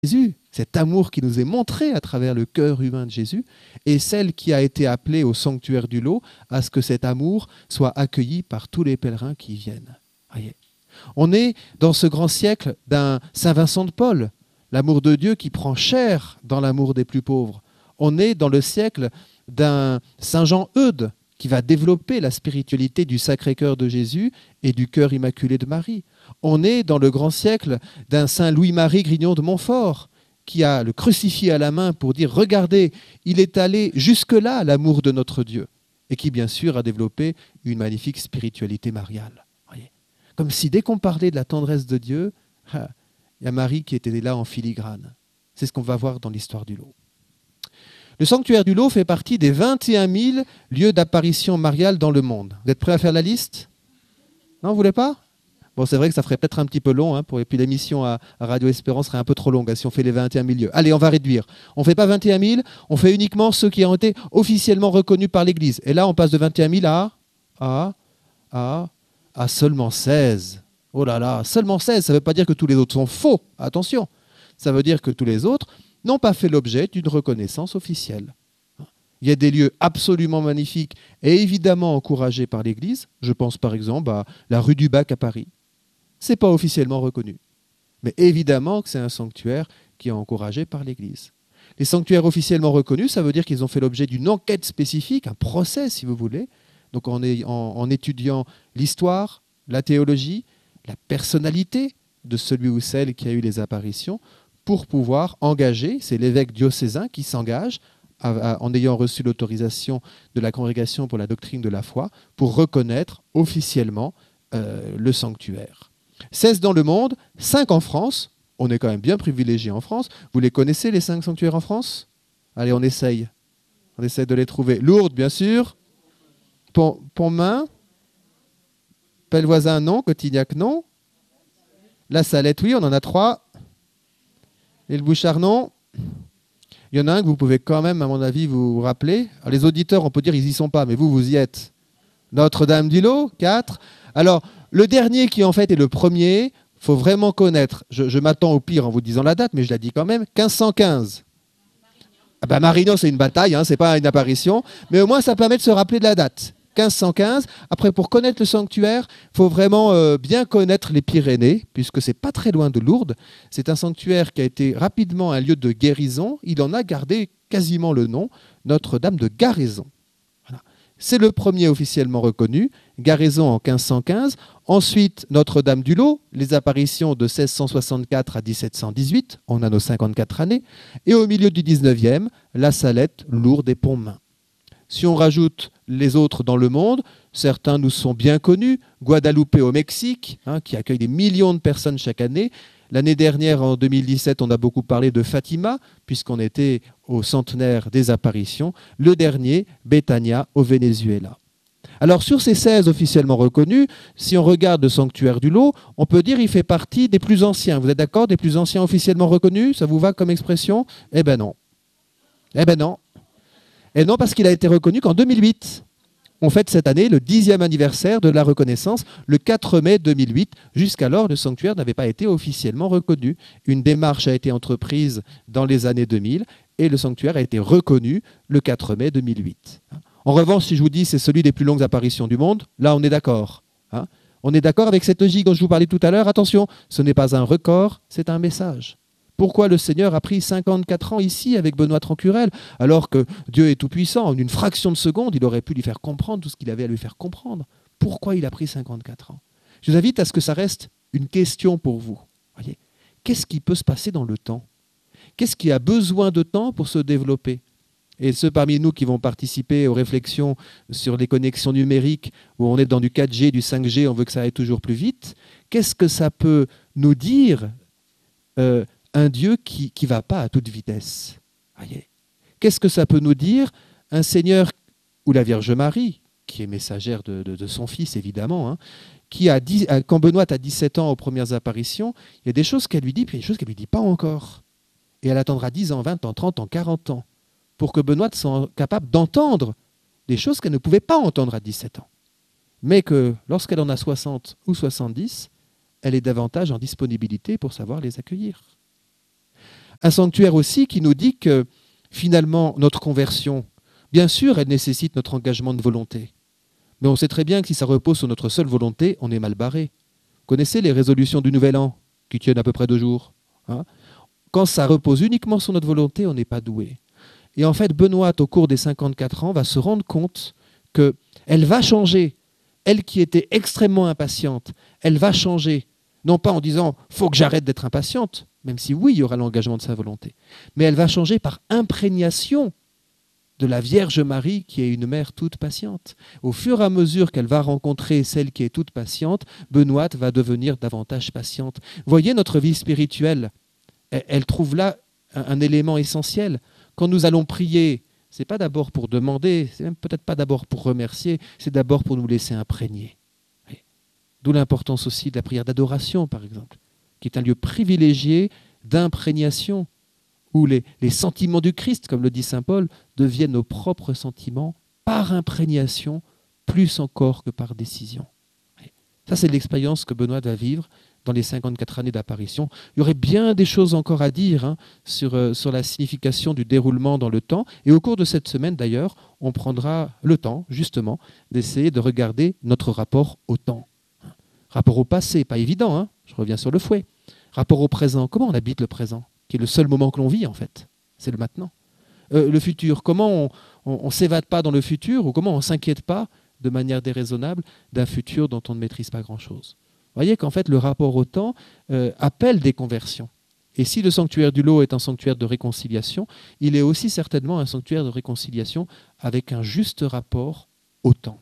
Jésus, cet amour qui nous est montré à travers le cœur humain de Jésus, et celle qui a été appelée au sanctuaire du lot à ce que cet amour soit accueilli par tous les pèlerins qui y viennent. Voyez. On est dans ce grand siècle d'un Saint Vincent de Paul, l'amour de Dieu qui prend chair dans l'amour des plus pauvres. On est dans le siècle d'un Saint Jean Eudes qui va développer la spiritualité du Sacré-Cœur de Jésus et du cœur immaculé de Marie. On est dans le grand siècle d'un Saint Louis-Marie Grignon de Montfort qui a le crucifix à la main pour dire « Regardez, il est allé jusque-là l'amour de notre Dieu » et qui bien sûr a développé une magnifique spiritualité mariale. Voyez. Comme si dès qu'on parlait de la tendresse de Dieu, il y a Marie qui était là en filigrane. C'est ce qu'on va voir dans l'histoire du lot. Le sanctuaire du lot fait partie des 21 000 lieux d'apparition mariale dans le monde. Vous êtes prêts à faire la liste? Non, vous ne voulez pas? Bon, c'est vrai que ça ferait peut-être un petit peu long, et puis l'émission à Radio Espérance serait un peu trop longue si on fait les 21 000 lieux. Allez, on va réduire. On ne fait pas 21 000, on fait uniquement ceux qui ont été officiellement reconnus par l'Église. Et là, on passe de 21 000 à seulement 16. Oh là là, seulement 16, ça ne veut pas dire que tous les autres sont faux, attention. Ça veut dire que tous les autres n'ont pas fait l'objet d'une reconnaissance officielle. Il y a des lieux absolument magnifiques et évidemment encouragés par l'Église. Je pense par exemple à la rue du Bac à Paris. Ce n'est pas officiellement reconnu. Mais évidemment que c'est un sanctuaire qui est encouragé par l'Église. Les sanctuaires officiellement reconnus, ça veut dire qu'ils ont fait l'objet d'une enquête spécifique, un procès si vous voulez, donc en étudiant l'histoire, la théologie, la personnalité de celui ou celle qui a eu les apparitions, pour pouvoir engager, c'est l'évêque diocésain qui s'engage en ayant reçu l'autorisation de la Congrégation pour la doctrine de la foi, pour reconnaître officiellement le sanctuaire. 16 dans le monde, 5 en France. On est quand même bien privilégié en France. Vous les connaissez, les 5 sanctuaires en France? Allez, on essaye. On essaye de les trouver. Lourdes, bien sûr. Pontmain. Pellevoisin, non. Cotignac, non. La Salette, oui, on en a 3. Et le Bouchard, non. Il y en a un que vous pouvez quand même, à mon avis, vous rappeler. Alors, les auditeurs, on peut dire ils n'y sont pas, mais vous y êtes. Notre-Dame-du-Lot, 4. Alors, le dernier qui en fait est le premier, il faut vraiment connaître. Je m'attends au pire en vous disant la date, mais je la dis quand même. 1515. Ah ben Marignan, c'est une bataille, ce n'est pas une apparition. Mais au moins, ça permet de se rappeler de la date. 1515. Après, pour connaître le sanctuaire, il faut vraiment bien connaître les Pyrénées, puisque ce n'est pas très loin de Lourdes. C'est un sanctuaire qui a été rapidement un lieu de guérison. Il en a gardé quasiment le nom, Notre-Dame de Garaison. Voilà. C'est le premier officiellement reconnu, Garaison en 1515. Ensuite, Notre-Dame du Lot, les apparitions de 1664 à 1718. On a nos 54 années. Et au milieu du 19e, La Salette, Lourdes et Pontmain. Si on rajoute les autres dans le monde, certains nous sont bien connus. Guadalupe au Mexique, qui accueille des millions de personnes chaque année. L'année dernière, en 2017, on a beaucoup parlé de Fatima, puisqu'on était au centenaire des apparitions. Le dernier, Betania au Venezuela. Alors sur ces 16 officiellement reconnus, si on regarde le sanctuaire du Lot, on peut dire qu'il fait partie des plus anciens. Vous êtes d'accord, des plus anciens officiellement reconnus? Ça vous va comme expression? Eh ben non. Eh ben non. Et non, parce qu'il a été reconnu qu'en 2008. On fête cette année le 10e anniversaire de la reconnaissance, le 4 mai 2008. Jusqu'alors, le sanctuaire n'avait pas été officiellement reconnu. Une démarche a été entreprise dans les années 2000 et le sanctuaire a été reconnu le 4 mai 2008. En revanche, si je vous dis c'est celui des plus longues apparitions du monde, là on est d'accord. On est d'accord avec cette logique dont je vous parlais tout à l'heure. Attention, ce n'est pas un record, c'est un message. Pourquoi le Seigneur a pris 54 ans ici avec Benoît Trancurel, alors que Dieu est tout-puissant? En une fraction de seconde, il aurait pu lui faire comprendre tout ce qu'il avait à lui faire comprendre. Pourquoi il a pris 54 ans? Je vous invite à ce que ça reste une question pour vous. Voyez, qu'est-ce qui peut se passer dans le temps? Qu'est-ce qui a besoin de temps pour se développer? Et ceux parmi nous qui vont participer aux réflexions sur les connexions numériques, où on est dans du 4G, du 5G, on veut que ça aille toujours plus vite, qu'est-ce que ça peut nous dire un Dieu qui ne va pas à toute vitesse? Voyez. Qu'est-ce que ça peut nous dire un Seigneur, ou la Vierge Marie, qui est messagère de son Fils, évidemment, qui quand Benoît a 17 ans aux premières apparitions, il y a des choses qu'elle lui dit, puis il y a des choses qu'elle ne lui dit pas encore. Et elle attendra 10 ans, 20 ans, 30 ans, 40 ans, pour que Benoît soit capable d'entendre des choses qu'elle ne pouvait pas entendre à 17 ans. Mais que lorsqu'elle en a 60 ou 70, elle est davantage en disponibilité pour savoir les accueillir. Un sanctuaire aussi qui nous dit que finalement notre conversion, bien sûr, elle nécessite notre engagement de volonté. Mais on sait très bien que si ça repose sur notre seule volonté, on est mal barré. Vous connaissez les résolutions du Nouvel An qui tiennent à peu près 2 jours, hein? Quand ça repose uniquement sur notre volonté, on n'est pas doué. Et en fait, Benoît, au cours des 54 ans, va se rendre compte qu'elle va changer. Elle qui était extrêmement impatiente, elle va changer. Non pas en disant « faut que j'arrête d'être impatiente », même si oui, il y aura l'engagement de sa volonté. Mais elle va changer par imprégnation de la Vierge Marie qui est une mère toute patiente. Au fur et à mesure qu'elle va rencontrer celle qui est toute patiente, Benoît va devenir davantage patiente. Voyez notre vie spirituelle. Elle trouve là un élément essentiel. Quand nous allons prier, ce n'est pas d'abord pour demander, c'est même peut-être pas d'abord pour remercier, c'est d'abord pour nous laisser imprégner. D'où l'importance aussi de la prière d'adoration, par exemple, qui est un lieu privilégié d'imprégnation, où les sentiments du Christ, comme le dit saint Paul, deviennent nos propres sentiments par imprégnation, plus encore que par décision. Ça, c'est l'expérience que Benoît va vivre dans les 54 années d'apparition. Il y aurait bien des choses encore à dire sur la signification du déroulement dans le temps. Et au cours de cette semaine, d'ailleurs, on prendra le temps, justement, d'essayer de regarder notre rapport au temps. Rapport au passé, pas évident, hein, je reviens sur le fouet. Rapport au présent, comment on habite le présent, qui est le seul moment que l'on vit, en fait. C'est le maintenant. Le futur, comment on ne s'évade pas dans le futur, ou comment on ne s'inquiète pas de manière déraisonnable d'un futur dont on ne maîtrise pas grand-chose. Vous voyez qu'en fait, le rapport au temps appelle des conversions. Et si le sanctuaire du lot est un sanctuaire de réconciliation, il est aussi certainement un sanctuaire de réconciliation avec un juste rapport au temps.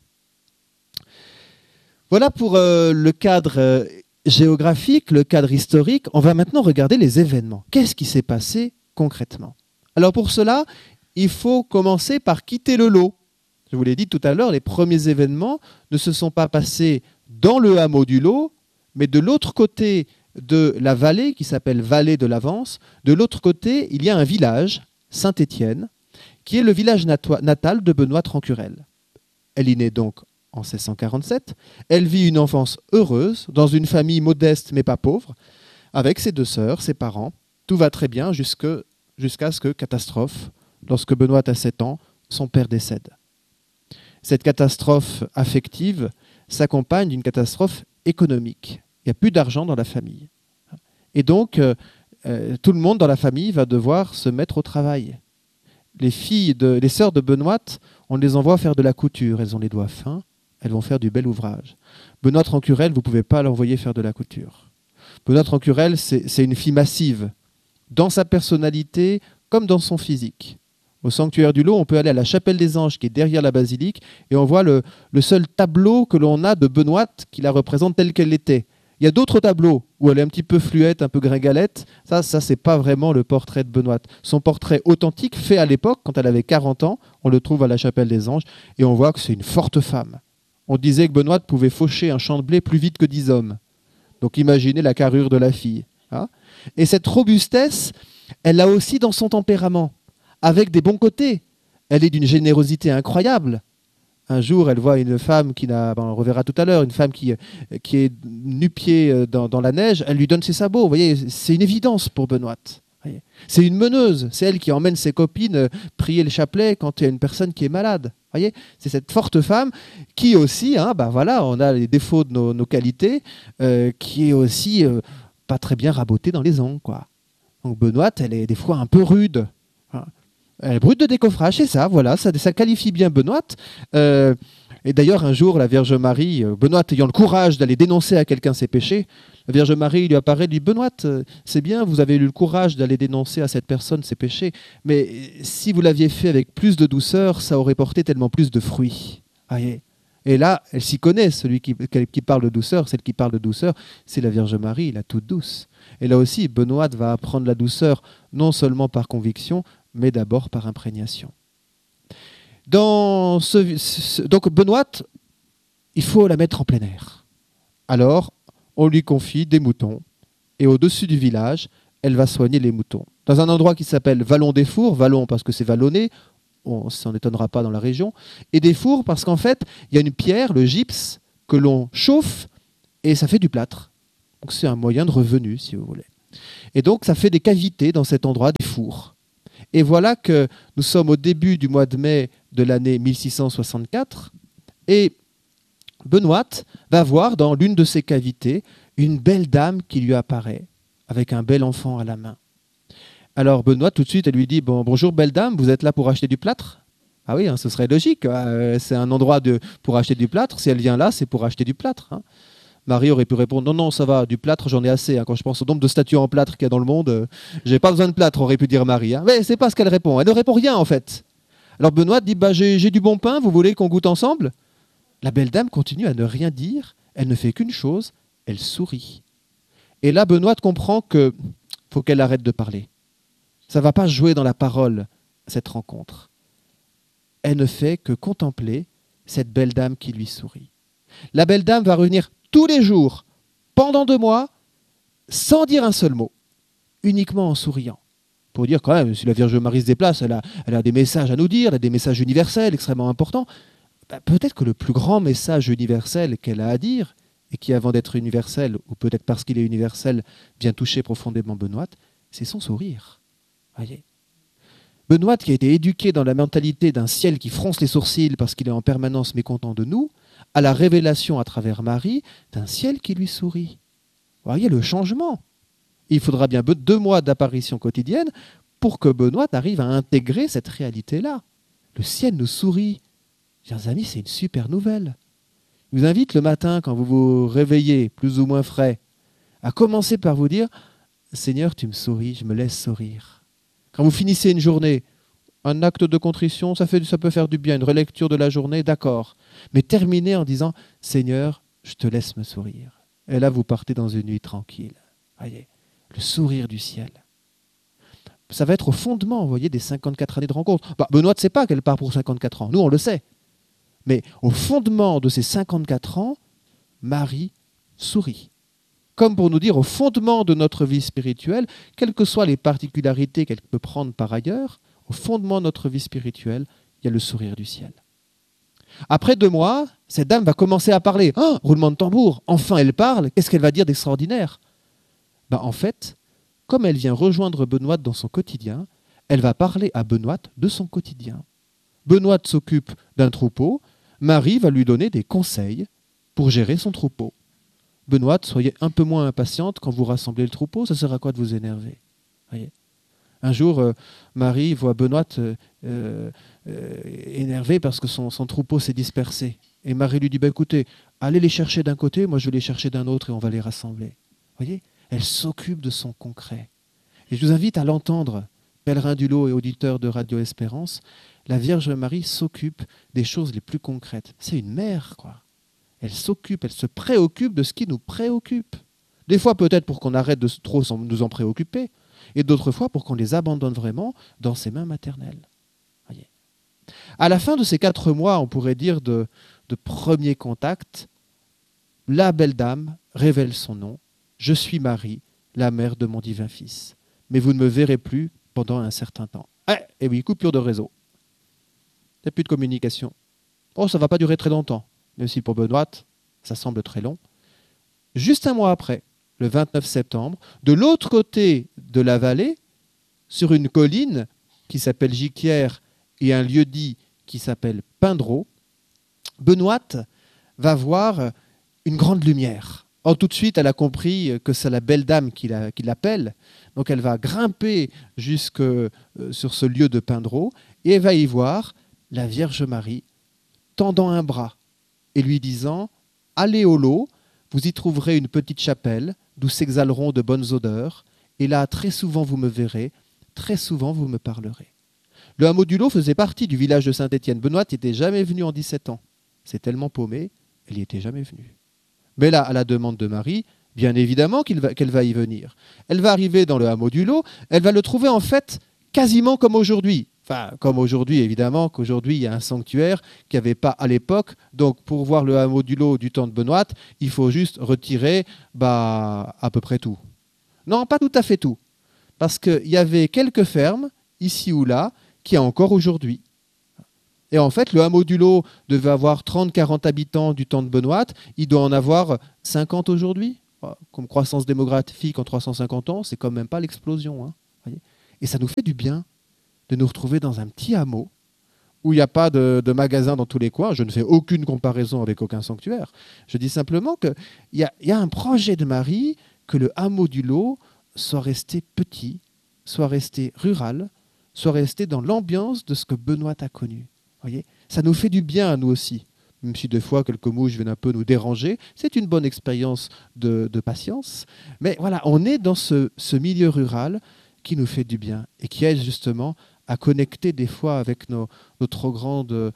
Voilà pour le cadre géographique, le cadre historique. On va maintenant regarder les événements. Qu'est-ce qui s'est passé concrètement? Alors pour cela, il faut commencer par quitter le lot. Je vous l'ai dit tout à l'heure, les premiers événements ne se sont pas passés dans le hameau du Lot, mais de l'autre côté de la vallée, qui s'appelle Vallée de l'Avance. De l'autre côté, il y a un village, Saint-Étienne, qui est le village natal de Benoît Trancurel. Elle y naît donc en 1647. Elle vit une enfance heureuse, dans une famille modeste mais pas pauvre, avec ses 2 sœurs, ses parents. Tout va très bien jusqu'à ce que, catastrophe, lorsque Benoît a 7 ans, son père décède. Cette catastrophe affective s'accompagne d'une catastrophe économique. Il n'y a plus d'argent dans la famille. Et donc, tout le monde dans la famille va devoir se mettre au travail. Les sœurs de Benoît, on les envoie faire de la couture. Elles ont les doigts fins, elles vont faire du bel ouvrage. Benoît Trancurel, vous ne pouvez pas l'envoyer faire de la couture. Benoît Trancurel, c'est une fille massive, dans sa personnalité comme dans son physique. Au sanctuaire du Lot, on peut aller à la chapelle des Anges qui est derrière la basilique et on voit le seul tableau que l'on a de Benoît qui la représente telle qu'elle était. Il y a d'autres tableaux où elle est un petit peu fluette, un peu gringalette. Ça c'est pas vraiment le portrait de Benoît. Son portrait authentique, fait à l'époque, quand elle avait 40 ans, on le trouve à la chapelle des Anges et on voit que c'est une forte femme. On disait que Benoît pouvait faucher un champ de blé plus vite que 10 hommes. Donc imaginez la carrure de la fille. Hein. Et cette robustesse, elle l'a aussi dans son tempérament, avec des bons côtés. Elle est d'une générosité incroyable. Un jour, elle voit une femme on le reverra tout à l'heure, une femme qui est nu-pied dans la neige, elle lui donne ses sabots. Vous voyez, c'est une évidence pour Benoît. C'est une meneuse, c'est elle qui emmène ses copines prier le chapelet quand il y a une personne qui est malade. Voyez, c'est cette forte femme qui aussi, on a les défauts de nos qualités, qui est aussi pas très bien rabotée dans les ongles, quoi. Donc Benoît, elle est des fois un peu rude. Elle est brute de décoffrage, c'est ça, voilà, ça qualifie bien Benoît. Et d'ailleurs, un jour, la Vierge Marie, Benoît ayant le courage d'aller dénoncer à quelqu'un ses péchés, la Vierge Marie lui apparaît et lui dit « Benoît, c'est bien, vous avez eu le courage d'aller dénoncer à cette personne ses péchés, mais si vous l'aviez fait avec plus de douceur, ça aurait porté tellement plus de fruits. » Et là, elle s'y connaît, celui qui parle de douceur, celle qui parle de douceur, c'est la Vierge Marie, la toute douce. Et là aussi, Benoît va apprendre la douceur, non seulement par conviction, mais d'abord par imprégnation. Donc Benoît, il faut la mettre en plein air. Alors, on lui confie des moutons, et au-dessus du village, elle va soigner les moutons. Dans un endroit qui s'appelle Vallon des Fours, Vallon parce que c'est vallonné, on ne s'en étonnera pas dans la région, et des fours parce qu'en fait, il y a une pierre, le gypse, que l'on chauffe, et ça fait du plâtre. Donc c'est un moyen de revenu, si vous voulez. Et donc, ça fait des cavités dans cet endroit, des fours. Et voilà que nous sommes au début du mois de mai de l'année 1664, et Benoît va voir dans l'une de ces cavités une belle dame qui lui apparaît, avec un bel enfant à la main. Alors Benoît, tout de suite, elle lui dit « Bonjour belle dame, vous êtes là pour acheter du plâtre ?» Ah oui, hein, ce serait logique, c'est un endroit pour acheter du plâtre. Si elle vient là, c'est pour acheter du plâtre. Hein. Marie aurait pu répondre « Non, non, ça va, du plâtre, j'en ai assez. Hein. Quand je pense au nombre de statues en plâtre qu'il y a dans le monde, j'ai pas besoin de plâtre », aurait pu dire Marie. Hein. Mais c'est pas ce qu'elle répond. Elle ne répond rien en fait. Alors Benoît dit « J'ai du bon pain, vous voulez qu'on goûte ensemble ?» La belle dame continue à ne rien dire. Elle ne fait qu'une chose, elle sourit. Et là, Benoît comprend qu'il faut qu'elle arrête de parler. Ça ne va pas jouer dans la parole, cette rencontre. Elle ne fait que contempler cette belle dame qui lui sourit. La belle dame va revenir tous les jours, pendant 2 mois, sans dire un seul mot, uniquement en souriant. Pour dire quand même, si la Vierge Marie se déplace, elle a des messages à nous dire, elle a des messages universels extrêmement importants. Peut-être que le plus grand message universel qu'elle a à dire, et qui avant d'être universel, ou peut-être parce qu'il est universel, vient toucher profondément Benoît, c'est son sourire. Voyez. Benoît, qui a été éduqué dans la mentalité d'un ciel qui fronce les sourcils parce qu'il est en permanence mécontent de nous, a la révélation à travers Marie d'un ciel qui lui sourit. Vous voyez le changement. Il faudra bien 2 mois d'apparition quotidienne pour que Benoît arrive à intégrer cette réalité-là. Le ciel nous sourit. Chers amis, c'est une super nouvelle. Je vous invite le matin, quand vous vous réveillez, plus ou moins frais, à commencer par vous dire « Seigneur, tu me souris, je me laisse sourire ». Quand vous finissez une journée, un acte de contrition, ça peut faire du bien, une relecture de la journée, d'accord. Mais terminez en disant « Seigneur, je te laisse me sourire ». Et là, vous partez dans une nuit tranquille. Voyez, le sourire du ciel. Ça va être au fondement, vous voyez, des 54 années de rencontre. Benoît ne sait pas qu'elle part pour 54 ans. Nous, on le sait. Mais au fondement de ces 54 ans, Marie sourit. Comme pour nous dire, au fondement de notre vie spirituelle, quelles que soient les particularités qu'elle peut prendre par ailleurs, au fondement de notre vie spirituelle, il y a le sourire du ciel. Après 2 mois, cette dame va commencer à parler. Oh, roulement de tambour, enfin elle parle, qu'est-ce qu'elle va dire d'extraordinaire ? En fait, comme elle vient rejoindre Benoît dans son quotidien, elle va parler à Benoît de son quotidien. Benoît s'occupe d'un troupeau, Marie va lui donner des conseils pour gérer son troupeau. Benoît, soyez un peu moins impatiente quand vous rassemblez le troupeau, ça sert à quoi de vous énerver ? Voyez. Un jour, Marie voit Benoît énervé parce que son troupeau s'est dispersé. Et Marie lui dit, écoutez, allez les chercher d'un côté, moi je vais les chercher d'un autre et on va les rassembler. Voyez, elle s'occupe de son concret. Et je vous invite à l'entendre, pèlerins du lot et auditeurs de Radio Espérance, la Vierge Marie s'occupe des choses les plus concrètes. C'est une mère, quoi. Elle s'occupe, elle se préoccupe de ce qui nous préoccupe. Des fois peut-être pour qu'on arrête de trop nous en préoccuper, et d'autres fois pour qu'on les abandonne vraiment dans ses mains maternelles. Voyez. À la fin de ces 4 mois, on pourrait dire de premier contact, la belle dame révèle son nom. Je suis Marie, la mère de mon divin Fils. Mais vous ne me verrez plus pendant un certain temps. Et oui, coupure de réseau. Il n'y a plus de communication. Oh, ça ne va pas durer très longtemps. Même si pour Benoît, ça semble très long. Juste 1 mois après, le 29 septembre, de l'autre côté de la vallée, sur une colline qui s'appelle Giquière et un lieu-dit qui s'appelle Pindreau, Benoît va voir une grande lumière. Oh, tout de suite, elle a compris que c'est la belle dame qui l'appelle. Donc elle va grimper jusque sur ce lieu de Pindreau et elle va y voir la Vierge Marie tendant un bras et lui disant « Allez au lot, vous y trouverez une petite chapelle d'où s'exhaleront de bonnes odeurs, et là, très souvent vous me verrez, très souvent vous me parlerez. » Le hameau du Lot faisait partie du village de Saint-Étienne. Benoît n'était jamais venu en 17 ans. C'est tellement paumé, elle n'y était jamais venue. Mais là, à la demande de Marie, bien évidemment qu'elle va y venir. Elle va arriver dans le hameau du Lot, elle va le trouver en fait quasiment comme aujourd'hui. Enfin, comme aujourd'hui, évidemment, qu'aujourd'hui, il y a un sanctuaire qu'il n'y avait pas à l'époque. Donc, pour voir le hameau du Lot du temps de Benoît, il faut juste retirer à peu près tout. Non, pas tout à fait tout. Parce qu'il y avait quelques fermes, ici ou là, qu'il y a encore aujourd'hui. Et en fait, le hameau du Lot devait avoir 30-40 habitants du temps de Benoît. Il doit en avoir 50 aujourd'hui. comme croissance démographique en 350 ans, c'est quand même pas l'explosion. Hein, voyez. Et ça nous fait du bien de nous retrouver dans un petit hameau où il n'y a pas de magasin dans tous les coins. Je ne fais aucune comparaison avec aucun sanctuaire. Je dis simplement qu'il y a un projet de Marie que le hameau du Lot soit resté petit, soit resté rural, soit resté dans l'ambiance de ce que Benoît a connu. Voyez, ça nous fait du bien à nous aussi. Même si des fois quelques mouches viennent un peu nous déranger, c'est une bonne expérience de patience. Mais voilà, on est dans ce milieu rural qui nous fait du bien et qui aide justement à connecter des fois avec notre grande,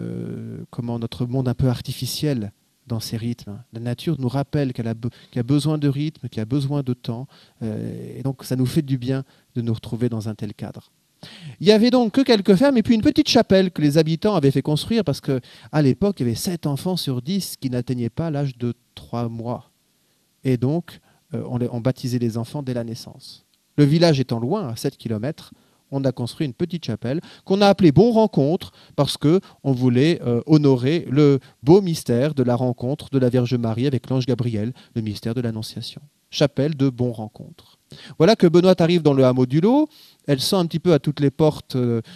notre monde un peu artificiel dans ces rythmes. La nature nous rappelle qu'elle a besoin de rythme, qu'elle a besoin de temps. Et donc ça nous fait du bien de nous retrouver dans un tel cadre. Il n'y avait donc que quelques fermes et puis une petite chapelle que les habitants avaient fait construire parce qu'à l'époque, il y avait 7 enfants sur 10 qui n'atteignaient pas l'âge de 3 mois. Et donc, on baptisait les enfants dès la naissance. Le village étant loin, à 7 km, on a construit une petite chapelle qu'on a appelée Bon Rencontre parce qu'on voulait honorer le beau mystère de la rencontre de la Vierge Marie avec l'ange Gabriel, le mystère de l'Annonciation. Chapelle de Bon Rencontre. Voilà que Benoît arrive dans le hameau du Lot. Elle sent un petit peu à toutes les portes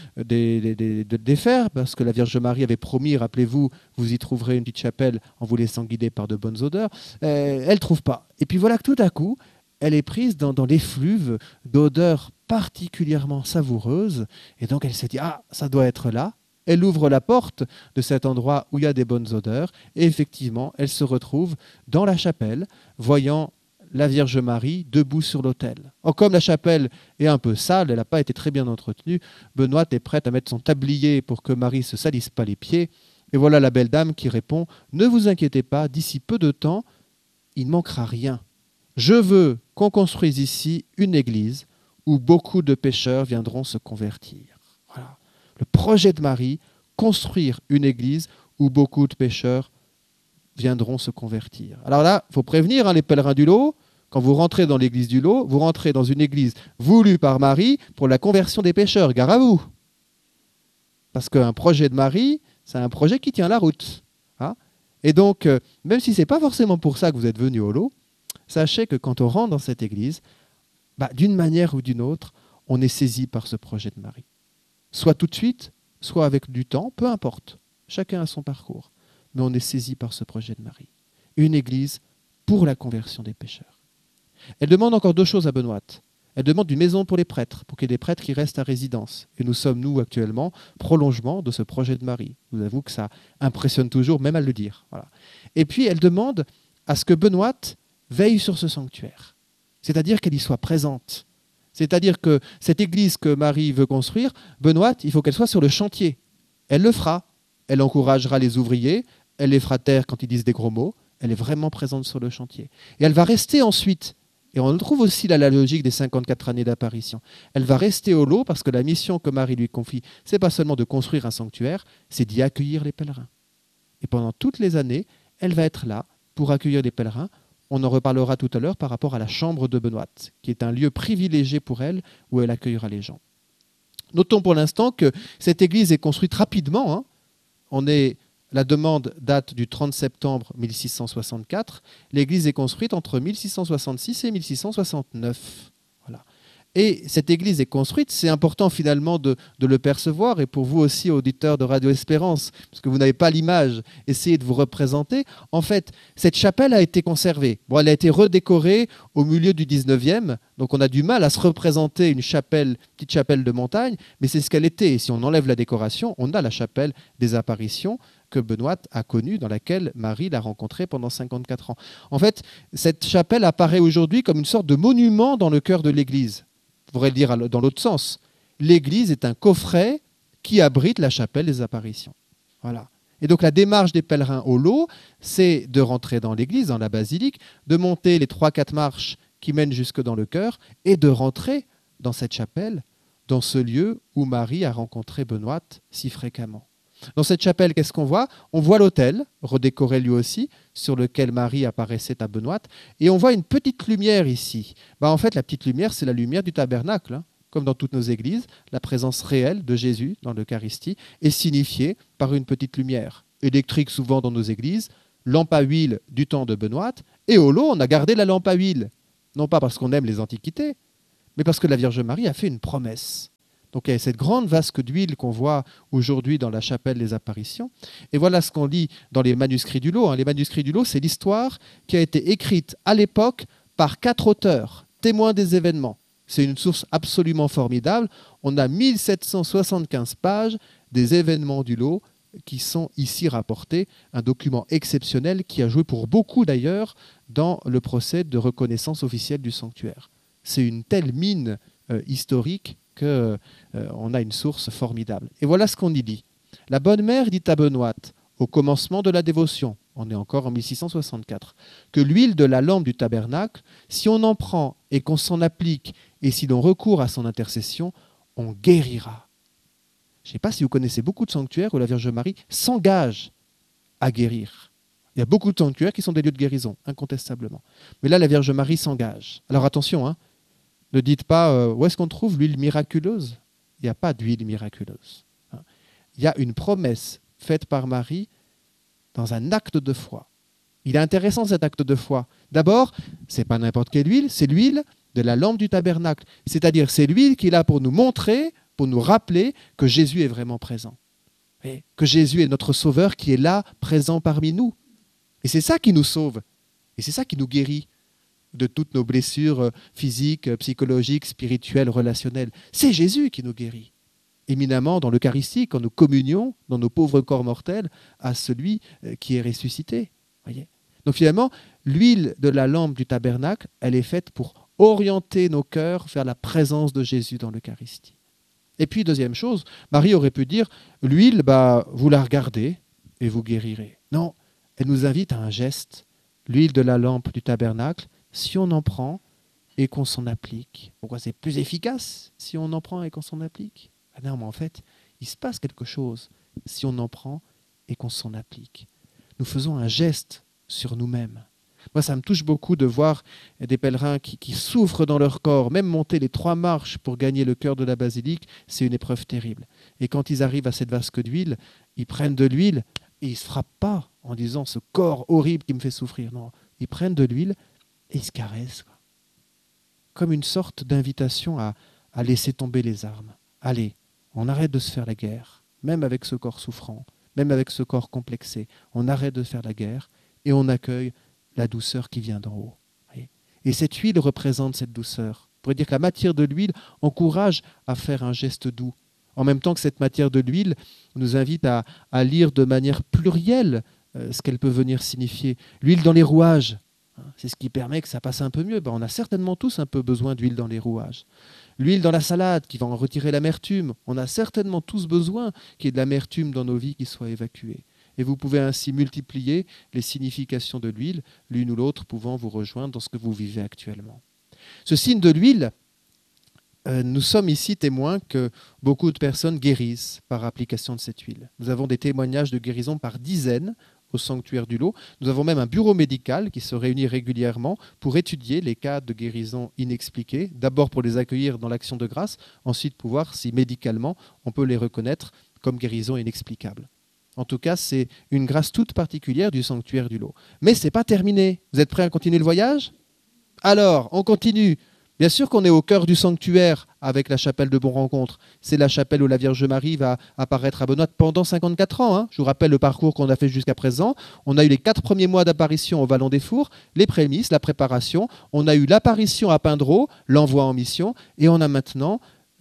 des fers, parce que la Vierge Marie avait promis, rappelez-vous, vous y trouverez une petite chapelle en vous laissant guider par de bonnes odeurs. Elle ne trouve pas. Et puis voilà que tout à coup, elle est prise dans l'effluve d'odeurs particulièrement savoureuses. Et donc elle se dit, ah, ça doit être là. Elle ouvre la porte de cet endroit où il y a des bonnes odeurs. Et effectivement, elle se retrouve dans la chapelle, voyant la Vierge Marie debout sur l'autel. Comme la chapelle est un peu sale, elle n'a pas été très bien entretenue, Benoît est prête à mettre son tablier pour que Marie ne se salisse pas les pieds. Et voilà la belle dame qui répond « Ne vous inquiétez pas, d'ici peu de temps, il ne manquera rien. Je veux qu'on construise ici une église où beaucoup de pécheurs viendront se convertir. » Voilà. Le projet de Marie, construire une église où beaucoup de pécheurs viendront se convertir. Alors là, il faut prévenir les pèlerins du Lot. Quand vous rentrez dans l'église du Lot, vous rentrez dans une église voulue par Marie pour la conversion des pécheurs. Gare à vous. Parce qu'un projet de Marie, c'est un projet qui tient la route. Hein. Et donc, même si ce n'est pas forcément pour ça que vous êtes venu au Lot, sachez que quand on rentre dans cette église, d'une manière ou d'une autre, on est saisi par ce projet de Marie. Soit tout de suite, soit avec du temps, peu importe. Chacun a son parcours. Mais on est saisi par ce projet de Marie. Une église pour la conversion des pécheurs. Elle demande encore 2 choses à Benoît. Elle demande une maison pour les prêtres, pour qu'il y ait des prêtres qui restent à résidence. Et nous sommes, nous, actuellement, prolongement de ce projet de Marie. Je vous avoue que ça impressionne toujours, même à le dire. Voilà. Et puis, elle demande à ce que Benoît veille sur ce sanctuaire. C'est-à-dire qu'elle y soit présente. C'est-à-dire que cette église que Marie veut construire, Benoît, il faut qu'elle soit sur le chantier. Elle le fera. Elle encouragera les ouvriers. Elle les fera taire quand ils disent des gros mots. Elle est vraiment présente sur le chantier. Et elle va rester ensuite. Et on trouve aussi là la logique des 54 années d'apparition. Elle va rester au Lot parce que la mission que Marie lui confie, ce n'est pas seulement de construire un sanctuaire, c'est d'y accueillir les pèlerins. Et pendant toutes les années, elle va être là pour accueillir les pèlerins. On en reparlera tout à l'heure par rapport à la chambre de Benoît, qui est un lieu privilégié pour elle, où elle accueillera les gens. Notons pour l'instant que cette église est construite rapidement. Hein. La demande date du 30 septembre 1664. L'église est construite entre 1666 et 1669. Voilà. Et cette église est construite, c'est important finalement de le percevoir, et pour vous aussi, auditeurs de Radio Espérance, parce que vous n'avez pas l'image, essayez de vous représenter. En fait, cette chapelle a été conservée. Bon, elle a été redécorée au milieu du 19e, donc on a du mal à se représenter une chapelle, petite chapelle de montagne, mais c'est ce qu'elle était. Et si on enlève la décoration, on a la chapelle des apparitions que Benoît a connue, dans laquelle Marie l'a rencontrée pendant 54 ans. En fait, cette chapelle apparaît aujourd'hui comme une sorte de monument dans le cœur de l'église. On pourrait le dire dans l'autre sens. L'église est un coffret qui abrite la chapelle des apparitions. Voilà. Et donc la démarche des pèlerins au Lot, c'est de rentrer dans l'église, dans la basilique, de monter les 3-4 marches qui mènent jusque dans le chœur et de rentrer dans cette chapelle, dans ce lieu où Marie a rencontré Benoît si fréquemment. Dans cette chapelle, qu'est-ce qu'on voit ? On voit l'autel, redécoré lui aussi, sur lequel Marie apparaissait à Benoît, et on voit une petite lumière ici. En fait, la petite lumière, c'est la lumière du tabernacle. Hein. Comme dans toutes nos églises, la présence réelle de Jésus dans l'Eucharistie est signifiée par une petite lumière. Électrique souvent dans nos églises, lampe à huile du temps de Benoît, Et au lot, on a gardé la lampe à huile. Non pas parce qu'on aime les antiquités, mais parce que la Vierge Marie a fait une promesse. Donc il y a cette grande vasque d'huile qu'on voit aujourd'hui dans la chapelle des apparitions. Et voilà ce qu'on lit dans les manuscrits du lot. Les manuscrits du lot, c'est l'histoire qui a été écrite à l'époque par 4 auteurs, témoins des événements. C'est une source absolument formidable. On a 1775 pages des événements du lot qui sont ici rapportés, un document exceptionnel qui a joué pour beaucoup d'ailleurs dans le procès de reconnaissance officielle du sanctuaire. C'est une telle mine historique qu'on a une source formidable. Et voilà ce qu'on y dit. La bonne mère dit à Benoît, au commencement de la dévotion, on est encore en 1664, que l'huile de la lampe du tabernacle, si on en prend et qu'on s'en applique, et si l'on recourt à son intercession, on guérira. Je ne sais pas si vous connaissez beaucoup de sanctuaires où la Vierge Marie s'engage à guérir. Il y a beaucoup de sanctuaires qui sont des lieux de guérison, incontestablement. Mais là, la Vierge Marie s'engage. Alors attention, ne dites pas où est-ce qu'on trouve l'huile miraculeuse. Il n'y a pas d'huile miraculeuse. Il y a une promesse faite par Marie dans un acte de foi. Il est intéressant cet acte de foi. D'abord, ce n'est pas n'importe quelle huile, c'est l'huile de la lampe du tabernacle. C'est-à-dire, c'est l'huile qui est là pour nous montrer, pour nous rappeler que Jésus est vraiment présent. Et que Jésus est notre Sauveur qui est là, présent parmi nous. Et c'est ça qui nous sauve. Et c'est ça qui nous guérit de toutes nos blessures physiques, psychologiques, spirituelles, relationnelles. C'est Jésus qui nous guérit. Éminemment dans l'Eucharistie, quand nous communions dans nos pauvres corps mortels à celui qui est ressuscité. Voyez. Donc finalement, l'huile de la lampe du tabernacle, elle est faite pour orienter nos cœurs vers la présence de Jésus dans l'Eucharistie. Et puis, deuxième chose, Marie aurait pu dire, l'huile, vous la regardez et vous guérirez. Non, elle nous invite à un geste. L'huile de la lampe du tabernacle, si on en prend et qu'on s'en applique. Pourquoi c'est plus efficace si on en prend et qu'on s'en applique? Non, mais en fait, il se passe quelque chose si on en prend et qu'on s'en applique. Nous faisons un geste sur nous-mêmes. Moi, ça me touche beaucoup de voir des pèlerins qui souffrent dans leur corps. Même monter les 3 marches pour gagner le cœur de la basilique, c'est une épreuve terrible. Et quand ils arrivent à cette vasque d'huile, ils prennent de l'huile et ils ne se frappent pas en disant « ce corps horrible qui me fait souffrir ». Non, ils prennent de l'huile et ils se caressent. Comme une sorte d'invitation à laisser tomber les armes. Allez, on arrête de se faire la guerre, même avec ce corps souffrant, même avec ce corps complexé. On arrête de faire la guerre et on accueille la douceur qui vient d'en haut. Et cette huile représente cette douceur. On pourrait dire que la matière de l'huile encourage à faire un geste doux. En même temps que cette matière de l'huile nous invite à lire de manière plurielle ce qu'elle peut venir signifier. L'huile dans les rouages, c'est ce qui permet que ça passe un peu mieux. On a certainement tous un peu besoin d'huile dans les rouages. L'huile dans la salade qui va en retirer l'amertume. On a certainement tous besoin qu'il y ait de l'amertume dans nos vies qui soit évacuée. Et vous pouvez ainsi multiplier les significations de l'huile, l'une ou l'autre pouvant vous rejoindre dans ce que vous vivez actuellement. Ce signe de l'huile, nous sommes ici témoins que beaucoup de personnes guérissent par application de cette huile. Nous avons des témoignages de guérison par dizaines au sanctuaire du lot. Nous avons même un bureau médical qui se réunit régulièrement pour étudier les cas de guérison inexpliqués, d'abord pour les accueillir dans l'action de grâce, ensuite pour voir si médicalement on peut les reconnaître comme guérison inexplicable. En tout cas, c'est une grâce toute particulière du sanctuaire du lot. Mais ce n'est pas terminé. Vous êtes prêts à continuer le voyage? Alors, on continue. Bien sûr qu'on est au cœur du sanctuaire avec la chapelle de Bon-Rencontre. C'est la chapelle où la Vierge Marie va apparaître à Benoît pendant 54 ans. Je vous rappelle le parcours qu'on a fait jusqu'à présent. On a eu les 4 premiers mois d'apparition au Vallon des Fours, les prémices, la préparation. On a eu l'apparition à Pindreau, l'envoi en mission. Et on a maintenant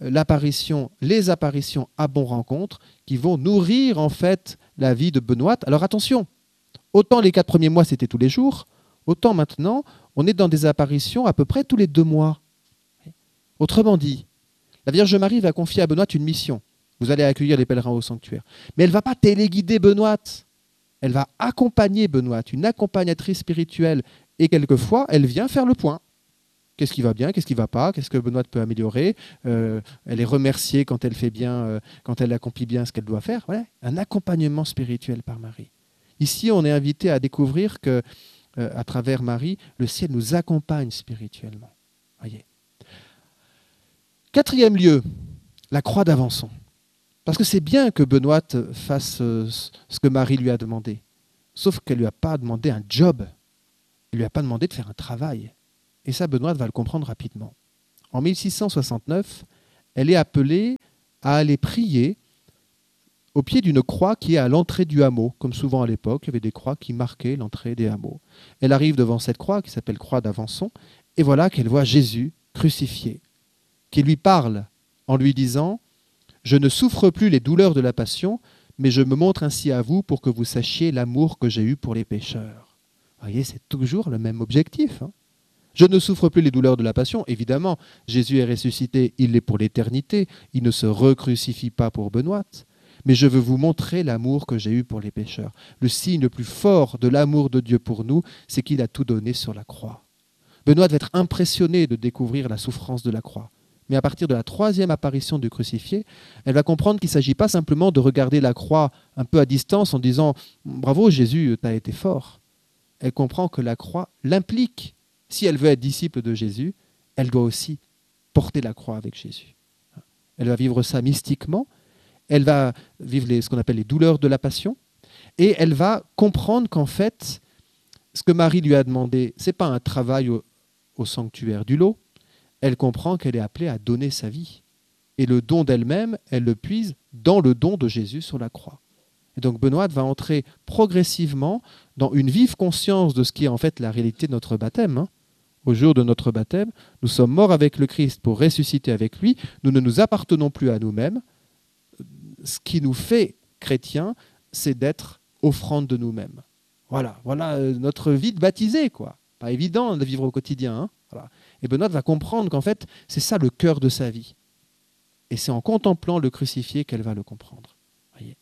les apparitions à Bon-Rencontre qui vont nourrir en fait la vie de Benoît. Alors attention, autant les 4 premiers mois c'était tous les jours, autant maintenant on est dans des apparitions à peu près tous les 2 mois. Autrement dit, la Vierge Marie va confier à Benoît une mission. Vous allez accueillir les pèlerins au sanctuaire. Mais elle ne va pas téléguider Benoît. Elle va accompagner Benoît, une accompagnatrice spirituelle. Et quelquefois, elle vient faire le point. Qu'est-ce qui va bien, qu'est-ce qui ne va pas, qu'est-ce que Benoît peut améliorer. Elle est remerciée quand elle fait bien, quand elle accomplit bien ce qu'elle doit faire. Voilà, un accompagnement spirituel par Marie. Ici, on est invité à découvrir que, à travers Marie, le ciel nous accompagne spirituellement. Voyez. 4e lieu, la croix d'Avençon. Parce que c'est bien que Benoît fasse ce que Marie lui a demandé. Sauf qu'elle ne lui a pas demandé un job. Il ne lui a pas demandé de faire un travail. Et ça, Benoît va le comprendre rapidement. En 1669, elle est appelée à aller prier au pied d'une croix qui est à l'entrée du hameau. Comme souvent à l'époque, il y avait des croix qui marquaient l'entrée des hameaux. Elle arrive devant cette croix qui s'appelle croix d'Avançon, et voilà qu'elle voit Jésus crucifié, qui lui parle en lui disant « Je ne souffre plus les douleurs de la passion, mais je me montre ainsi à vous pour que vous sachiez l'amour que j'ai eu pour les pécheurs. » Vous voyez, c'est toujours le même objectif. Je ne souffre plus les douleurs de la passion. Évidemment, Jésus est ressuscité, il l'est pour l'éternité. Il ne se recrucifie pas pour Benoît. Mais je veux vous montrer l'amour que j'ai eu pour les pécheurs. Le signe le plus fort de l'amour de Dieu pour nous, c'est qu'il a tout donné sur la croix. Benoît va être impressionné de découvrir la souffrance de la croix. Mais à partir de la 3e apparition du crucifié, elle va comprendre qu'il ne s'agit pas simplement de regarder la croix un peu à distance en disant « Bravo Jésus, tu as été fort ». Elle comprend que la croix l'implique. Si elle veut être disciple de Jésus, elle doit aussi porter la croix avec Jésus. Elle va vivre ça mystiquement. Elle va vivre ce qu'on appelle les douleurs de la passion. Et elle va comprendre qu'en fait, ce que Marie lui a demandé, ce n'est pas un travail au sanctuaire du lot. Elle comprend qu'elle est appelée à donner sa vie. Et le don d'elle-même, elle le puise dans le don de Jésus sur la croix. Et donc Benoît va entrer progressivement dans une vive conscience de ce qui est en fait la réalité de notre baptême. Au jour de notre baptême, nous sommes morts avec le Christ pour ressusciter avec lui. Nous ne nous appartenons plus à nous-mêmes. Ce qui nous fait chrétiens, c'est d'être offrande de nous-mêmes. Voilà notre vie de baptisé, quoi. Pas évident de vivre au quotidien. Voilà. Et Benoît va comprendre qu'en fait, c'est ça le cœur de sa vie. Et c'est en contemplant le crucifié qu'elle va le comprendre. Voyez.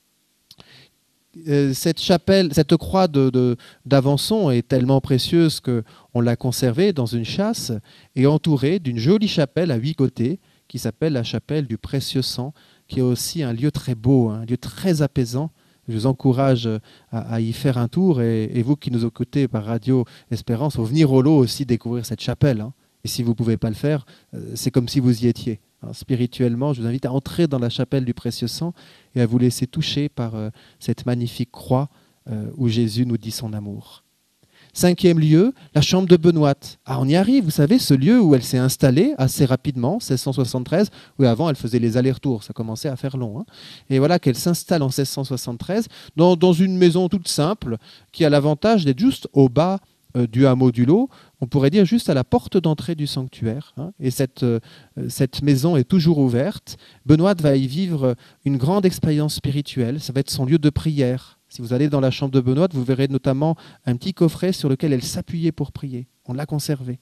Cette chapelle, cette croix d'Avançon est tellement précieuse qu'on l'a conservée dans une châsse et entourée d'une jolie chapelle à 8 côtés qui s'appelle la chapelle du Précieux Sang, qui est aussi un lieu très beau, un lieu très apaisant. Je vous encourage à y faire un tour et vous qui nous écoutez par Radio Espérance, faut venir au lot aussi découvrir cette chapelle. Et si vous ne pouvez pas le faire, c'est comme si vous y étiez. Spirituellement, je vous invite à entrer dans la chapelle du Précieux Sang et à vous laisser toucher par cette magnifique croix où Jésus nous dit son amour. 5e lieu, la chambre de Benoît. On y arrive, vous savez, ce lieu où elle s'est installée assez rapidement, 1673, où avant elle faisait les allers-retours, ça commençait à faire long. Et voilà qu'elle s'installe en 1673 dans une maison toute simple qui a l'avantage d'être juste au bas du hameau du Lot, on pourrait dire juste à la porte d'entrée du sanctuaire. Et cette maison est toujours ouverte. Benoît va y vivre une grande expérience spirituelle, ça va être son lieu de prière. Si vous allez dans la chambre de Benoît, vous verrez notamment un petit coffret sur lequel elle s'appuyait pour prier. On l'a conservé.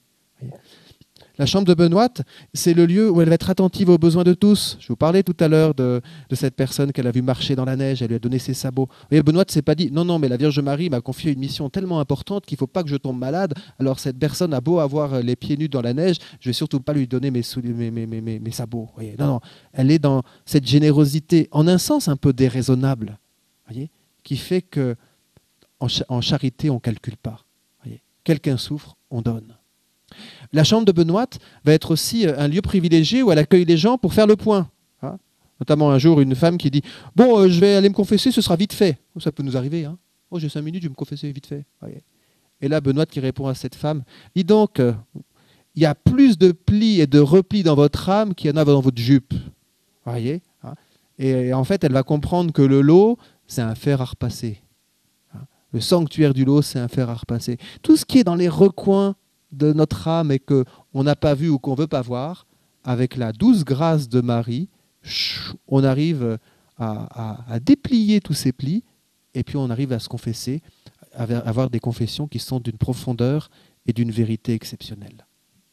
La chambre de Benoît, c'est le lieu où elle va être attentive aux besoins de tous. Je vous parlais tout à l'heure de cette personne qu'elle a vue marcher dans la neige, elle lui a donné ses sabots. Et Benoît ne s'est pas dit « Non, mais la Vierge Marie m'a confié une mission tellement importante qu'il ne faut pas que je tombe malade. Alors cette personne a beau avoir les pieds nus dans la neige, je ne vais surtout pas lui donner mes sabots. » Non, elle est dans cette générosité, en un sens un peu déraisonnable, voyez, qui fait qu'en charité, on ne calcule pas. Quelqu'un souffre, on donne. La chambre de Benoît va être aussi un lieu privilégié où elle accueille les gens pour faire le point. Notamment un jour, une femme qui dit « Bon, je vais aller me confesser, ce sera vite fait. » Ça peut nous arriver. Oh, j'ai 5 minutes, je vais me confesser vite fait. Et là, Benoît qui répond à cette femme « Dis donc, il y a plus de plis et de replis dans votre âme qu'il y en a dans votre jupe. » Voyez. Et en fait, elle va comprendre que le lot, c'est un fer à repasser. Le sanctuaire du lot, c'est un fer à repasser. Tout ce qui est dans les recoins de notre âme et qu'on n'a pas vu ou qu'on ne veut pas voir, avec la douce grâce de Marie, on arrive à déplier tous ces plis et puis on arrive à se confesser, à avoir des confessions qui sont d'une profondeur et d'une vérité exceptionnelle.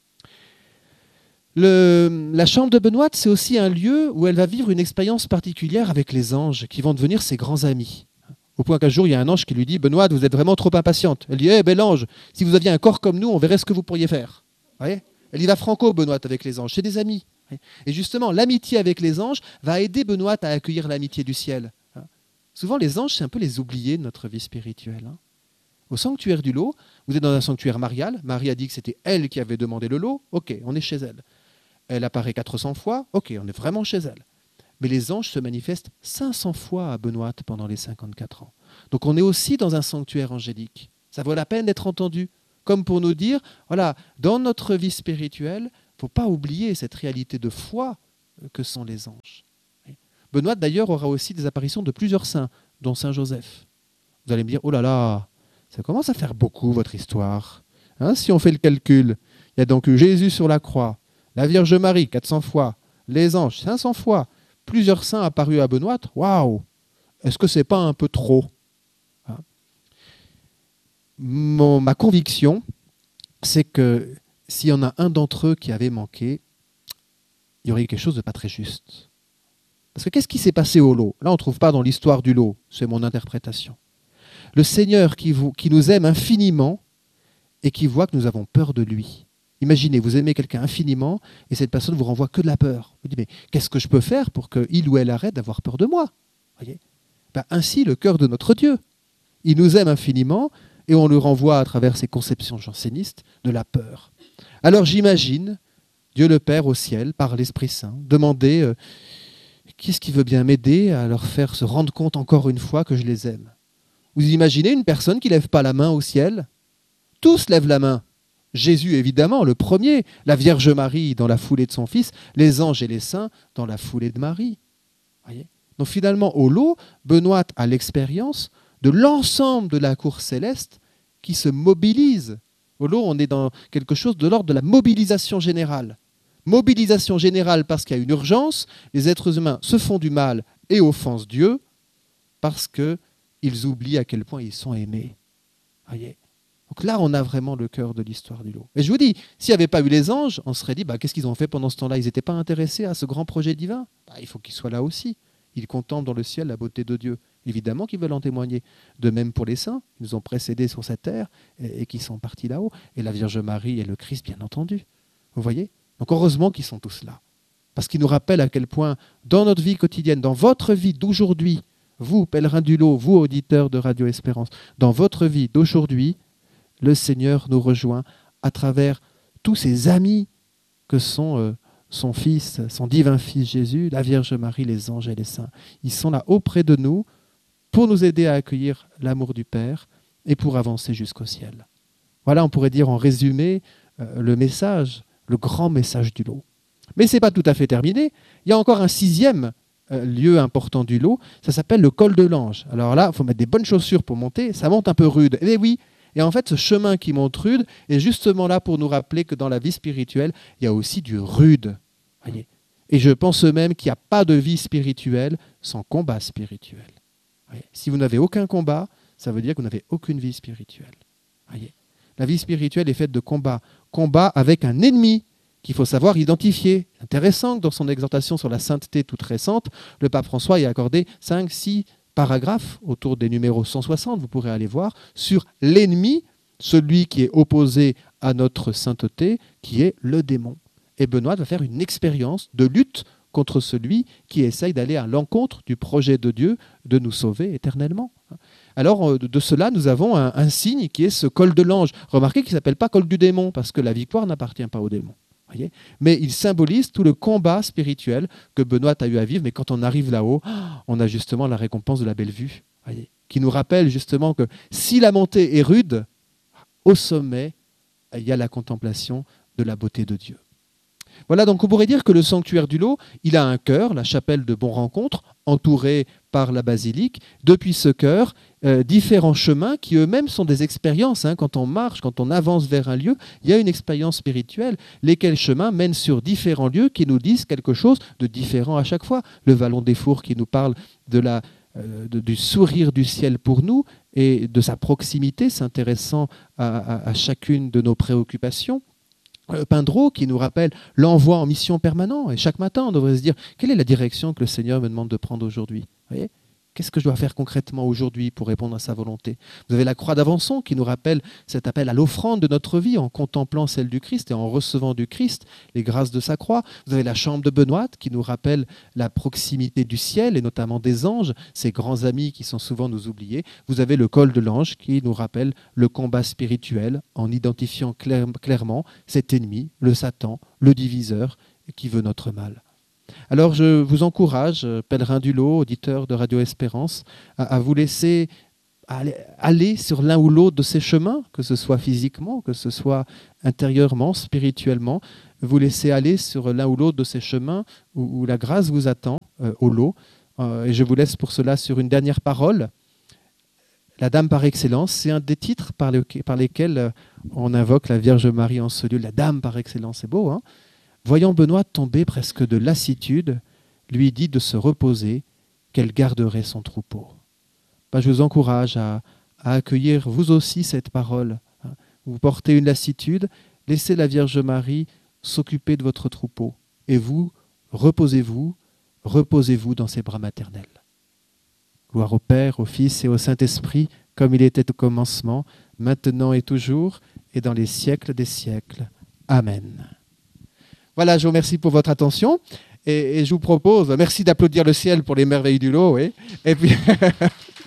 La chambre de Benoît, c'est aussi un lieu où elle va vivre une expérience particulière avec les anges qui vont devenir ses grands amis. Au point qu'un jour, il y a un ange qui lui dit « Benoît, vous êtes vraiment trop impatiente. » Elle dit « bel ange, si vous aviez un corps comme nous, on verrait ce que vous pourriez faire. » Elle y va franco, Benoît, avec les anges. C'est des amis. Et justement, l'amitié avec les anges va aider Benoît à accueillir l'amitié du ciel. Souvent, les anges, c'est un peu les oubliés de notre vie spirituelle. Au sanctuaire du lot, vous êtes dans un sanctuaire marial. Marie a dit que c'était elle qui avait demandé le lot. Ok, on est chez elle. Elle apparaît 400 fois. Ok, on est vraiment chez elle. Mais les anges se manifestent 500 fois à Benoît pendant les 54 ans. Donc on est aussi dans un sanctuaire angélique. Ça vaut la peine d'être entendu. comme pour nous dire, voilà, dans notre vie spirituelle, il ne faut pas oublier cette réalité de foi que sont les anges. Benoît, d'ailleurs, aura aussi des apparitions de plusieurs saints, dont Saint Joseph. Vous allez me dire, oh là là, ça commence à faire beaucoup, votre histoire. Hein, si on fait le calcul, il y a donc eu Jésus sur la croix, la Vierge Marie, 400 fois, les anges, 500 fois, plusieurs saints apparus à Benoît. Waouh! Est-ce que ce n'est pas un peu trop? Hein? Ma conviction, c'est que s'il y en a un d'entre eux qui avait manqué, il y aurait eu quelque chose de pas très juste. Parce que qu'est-ce qui s'est passé au lot? Là, on ne trouve pas dans l'histoire du lot, c'est mon interprétation. Le Seigneur qui nous aime infiniment et qui voit que nous avons peur de lui. Imaginez, vous aimez quelqu'un infiniment et cette personne vous renvoie que de la peur. Vous dites, mais qu'est-ce que je peux faire pour qu'il ou elle arrête d'avoir peur de moi? Voyez, ben, ainsi le cœur de notre Dieu. Il nous aime infiniment et on le renvoie à travers ses conceptions jansénistes de la peur. Alors j'imagine Dieu le Père au ciel, par l'Esprit Saint, demander qui est-ce qui veut bien m'aider à leur faire se rendre compte encore une fois que je les aime. Vous imaginez une personne qui ne lève pas la main au ciel? Tous lèvent la main. Jésus, évidemment, le premier, la Vierge Marie dans la foulée de son Fils, les anges et les saints dans la foulée de Marie. Voyez. Donc finalement, au lot, Benoît a l'expérience de l'ensemble de la cour céleste qui se mobilise. Au lot, on est dans quelque chose de l'ordre de la mobilisation générale. Mobilisation générale parce qu'il y a une urgence, les êtres humains se font du mal et offensent Dieu parce qu'ils oublient à quel point ils sont aimés. Voyez. Donc là, on a vraiment le cœur de l'histoire du lot. Et je vous dis, s'il n'y avait pas eu les anges, on se serait dit, qu'est-ce qu'ils ont fait pendant ce temps-là? Ils n'étaient pas intéressés à ce grand projet divin? Il faut qu'ils soient là aussi. Ils contemplent dans le ciel la beauté de Dieu. Évidemment qu'ils veulent en témoigner. De même pour les saints, ils nous ont précédés sur cette terre et qui sont partis là-haut. Et la Vierge Marie et le Christ, bien entendu. Vous voyez? Donc heureusement qu'ils sont tous là. Parce qu'ils nous rappellent à quel point, dans notre vie quotidienne, dans votre vie d'aujourd'hui, vous, pèlerins du lot, vous, auditeurs de Radio Espérance, dans votre vie d'aujourd'hui, le Seigneur nous rejoint à travers tous ses amis que sont son Fils, son divin Fils Jésus, la Vierge Marie, les anges et les saints. Ils sont là auprès de nous pour nous aider à accueillir l'amour du Père et pour avancer jusqu'au ciel. Voilà, on pourrait dire en résumé le message, le grand message du lot. Mais ce n'est pas tout à fait terminé. Il y a encore un 6e lieu important du lot, ça s'appelle le col de l'Ange. Alors là, il faut mettre des bonnes chaussures pour monter, ça monte un peu rude. Eh oui. Et en fait, ce chemin qui monte rude est justement là pour nous rappeler que dans la vie spirituelle, il y a aussi du rude. Voyez. Et je pense même qu'il n'y a pas de vie spirituelle sans combat spirituel. Voyez. Si vous n'avez aucun combat, ça veut dire que vous n'avez aucune vie spirituelle. Voyez. La vie spirituelle est faite de combats. Combat avec un ennemi qu'il faut savoir identifier. Intéressant que dans son exhortation sur la sainteté toute récente, le pape François y a accordé 5-6 paragraphe autour des numéros 160, vous pourrez aller voir, sur l'ennemi, celui qui est opposé à notre sainteté, qui est le démon. Et Benoît va faire une expérience de lutte contre celui qui essaye d'aller à l'encontre du projet de Dieu de nous sauver éternellement. Alors, de cela, nous avons un signe qui est ce col de l'ange. Remarquez qu'il ne s'appelle pas col du démon, parce que la victoire n'appartient pas au démon. Voyez, mais il symbolise tout le combat spirituel que Benoît a eu à vivre. Mais quand on arrive là-haut, on a justement la récompense de la belle vue, voyez, qui nous rappelle justement que si la montée est rude, au sommet, il y a la contemplation de la beauté de Dieu. Voilà, donc on pourrait dire que le sanctuaire du lot, il a un chœur, la chapelle de Bon Rencontre, entourée par la basilique. Depuis ce chœur, différents chemins qui eux-mêmes sont des expériences. Quand on marche, quand on avance vers un lieu, il y a une expérience spirituelle. Lesquels chemins mènent sur différents lieux qui nous disent quelque chose de différent à chaque fois. Le Vallon des Fours qui nous parle du sourire du ciel pour nous et de sa proximité, s'intéressant à chacune de nos préoccupations. Pindreau qui nous rappelle l'envoi en mission permanent. Et chaque matin, on devrait se dire, quelle est la direction que le Seigneur me demande de prendre aujourd'hui? Vous voyez ? Qu'est-ce que je dois faire concrètement aujourd'hui pour répondre à sa volonté? Vous avez la croix d'Avençon qui nous rappelle cet appel à l'offrande de notre vie en contemplant celle du Christ et en recevant du Christ les grâces de sa croix. Vous avez la chambre de Benoît qui nous rappelle la proximité du ciel et notamment des anges, ces grands amis qui sont souvent nous oubliés. Vous avez le col de l'ange qui nous rappelle le combat spirituel en identifiant clairement cet ennemi, le Satan, le diviseur qui veut notre mal. Alors je vous encourage, pèlerins du lot, auditeurs de Radio Espérance, à vous laisser aller sur l'un ou l'autre de ces chemins, que ce soit physiquement, que ce soit intérieurement, spirituellement. Vous laissez aller sur l'un ou l'autre de ces chemins où la grâce vous attend au lot. Et je vous laisse pour cela sur une dernière parole. La Dame par excellence, c'est un des titres par lesquels on invoque la Vierge Marie en ce lieu. La Dame par excellence, c'est beau, hein? Voyant Benoît tomber presque de lassitude, lui dit de se reposer, qu'elle garderait son troupeau. Je vous encourage à accueillir vous aussi cette parole. Vous portez une lassitude, laissez la Vierge Marie s'occuper de votre troupeau. Et vous, reposez-vous dans ses bras maternels. Gloire au Père, au Fils et au Saint-Esprit, comme il était au commencement, maintenant et toujours, et dans les siècles des siècles. Amen. Voilà, je vous remercie pour votre attention. Et je vous propose, merci d'applaudir le ciel pour les merveilles du lot. Et puis